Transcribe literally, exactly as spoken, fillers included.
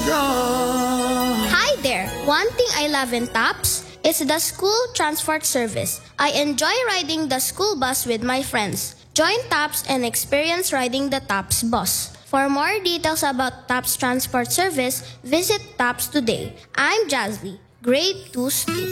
Hi there! One thing I love in TAPS is the school transport service. I enjoy riding the school bus with my friends. Join TAPS and experience riding the TAPS bus. For more details about TAPS transport service, visit TAPS today. I'm Jazzy, grade two student.